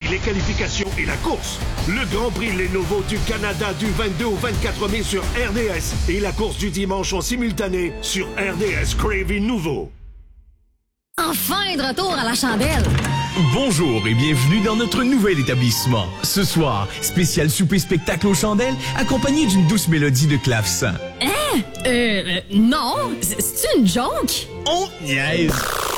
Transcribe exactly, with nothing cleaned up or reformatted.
les qualifications et la course. Le Grand Prix Lenovo du Canada du vingt-deux au vingt-quatre mai sur R D S et la course du dimanche en simultané sur R D S Crave Nouveau. Enfin de retour à la chandelle. Bonjour et bienvenue dans notre nouvel établissement. Ce soir, spécial souper spectacle aux chandelles, accompagné d'une douce mélodie de clavecin. Hein? Euh, euh non? C'est une joke? On niaise!